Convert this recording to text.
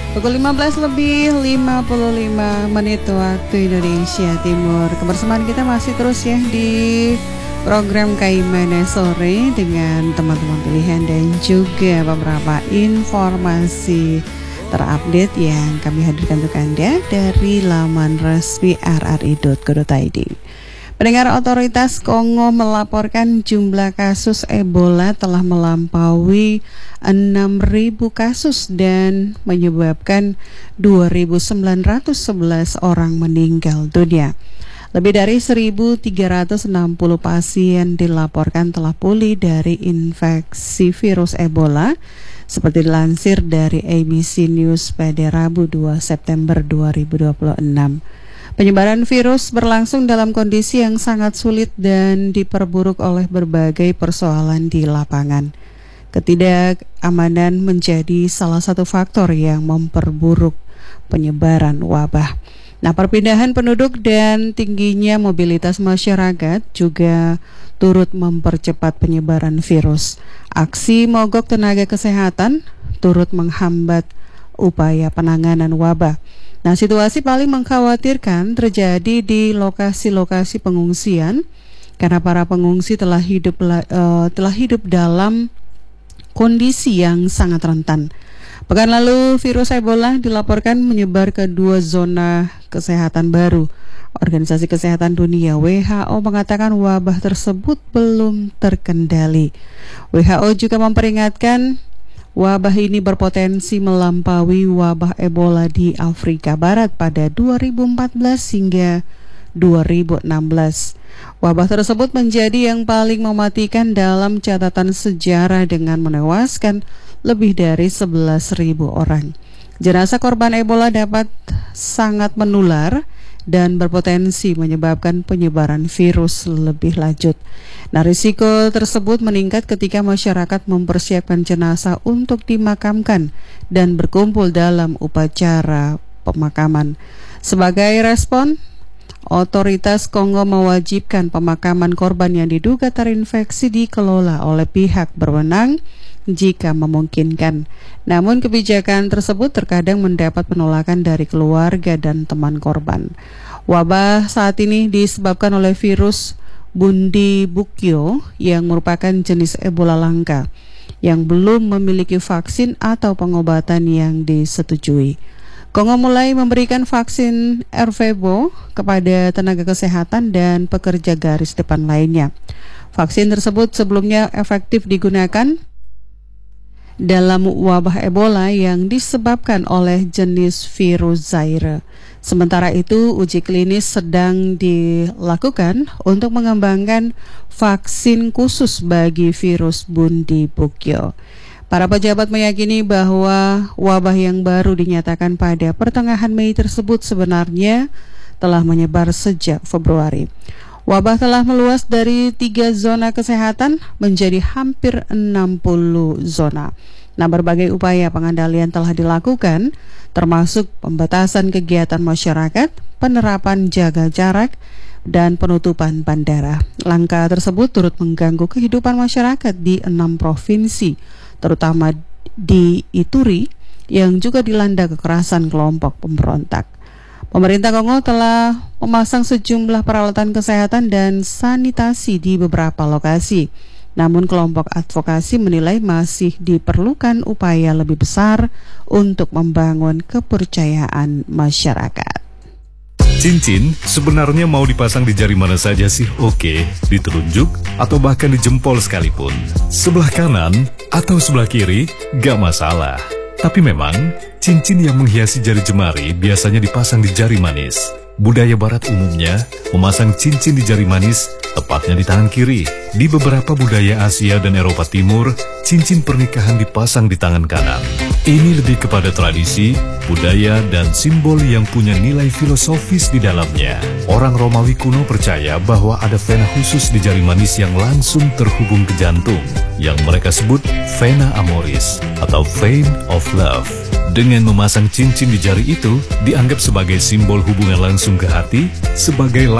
Pukul 15 lebih 55 menit waktu Indonesia Timur. Kebersamaan kita masih terus ya di program Kaimana Sore dengan teman-teman pilihan dan juga beberapa informasi terupdate yang kami hadirkan untuk Anda dari laman resmi rri.co.id. Pendengar, otoritas Kongo melaporkan jumlah kasus Ebola telah melampaui 6.000 kasus dan menyebabkan 2.911 orang meninggal dunia. Lebih dari 1.360 pasien dilaporkan telah pulih dari infeksi virus Ebola, seperti dilansir dari ABC News pada Rabu 2 September 2026. Penyebaran virus berlangsung dalam kondisi yang sangat sulit dan diperburuk oleh berbagai persoalan di lapangan. Ketidakamanan menjadi salah satu faktor yang memperburuk penyebaran wabah. Nah, perpindahan penduduk dan tingginya mobilitas masyarakat juga turut mempercepat penyebaran virus. Aksi mogok tenaga kesehatan turut menghambat upaya penanganan wabah. Nah, situasi paling mengkhawatirkan terjadi di lokasi-lokasi pengungsian karena para pengungsi telah hidup dalam kondisi yang sangat rentan. Pekan lalu virus Ebola dilaporkan menyebar ke 2 zona kesehatan baru. Organisasi Kesehatan Dunia WHO mengatakan wabah tersebut belum terkendali. WHO juga memperingatkan wabah ini berpotensi melampaui wabah Ebola di Afrika Barat pada 2014 hingga 2016. Wabah tersebut menjadi yang paling mematikan dalam catatan sejarah dengan menewaskan lebih dari 11.000 orang. Jenazah korban Ebola dapat sangat menular dan berpotensi menyebabkan penyebaran virus lebih lanjut. Nah, risiko tersebut meningkat ketika masyarakat mempersiapkan jenazah untuk dimakamkan dan berkumpul dalam upacara pemakaman. Sebagai respon, otoritas Kongo mewajibkan pemakaman korban yang diduga terinfeksi dikelola oleh pihak berwenang jika memungkinkan. Namun kebijakan tersebut terkadang mendapat penolakan dari keluarga dan teman korban. Wabah saat ini disebabkan oleh virus Bundibugyo yang merupakan jenis Ebola langka yang belum memiliki vaksin atau pengobatan yang disetujui. Kongo mulai memberikan vaksin Ervebo kepada tenaga kesehatan dan pekerja garis depan lainnya. Vaksin tersebut sebelumnya efektif digunakan dalam wabah Ebola yang disebabkan oleh jenis virus Zaire. Sementara itu, uji klinis sedang dilakukan untuk mengembangkan vaksin khusus bagi virus Bundibugyo. Para pejabat meyakini bahwa wabah yang baru dinyatakan pada pertengahan Mei tersebut sebenarnya telah menyebar sejak Februari. Wabah telah meluas dari 3 zona kesehatan menjadi hampir 60 zona. Nah, berbagai upaya pengendalian telah dilakukan, termasuk pembatasan kegiatan masyarakat, penerapan jaga jarak, dan penutupan bandara. Langkah tersebut turut mengganggu kehidupan masyarakat di 6 provinsi, terutama di Ituri, yang juga dilanda kekerasan kelompok pemberontak. Pemerintah Kongo telah memasang sejumlah peralatan kesehatan dan sanitasi di beberapa lokasi. Namun kelompok advokasi menilai masih diperlukan upaya lebih besar untuk membangun kepercayaan masyarakat. Cincin sebenarnya mau dipasang di jari mana saja sih oke, di telunjuk atau bahkan di jempol sekalipun. Sebelah kanan atau sebelah kiri gak masalah. Tapi memang cincin yang menghiasi jari jemari biasanya dipasang di jari manis. Budaya barat umumnya memasang cincin di jari manis, tepatnya di tangan kiri. Di beberapa budaya Asia dan Eropa Timur, cincin pernikahan dipasang di tangan kanan. Ini lebih kepada tradisi, budaya, dan simbol yang punya nilai filosofis di dalamnya. Orang Romawi kuno percaya bahwa ada vena khusus di jari manis yang langsung terhubung ke jantung, yang mereka sebut vena amoris atau vein of love. Dengan memasang cincin di jari itu, dianggap sebagai simbol hubungan langsung ke hati, sebagai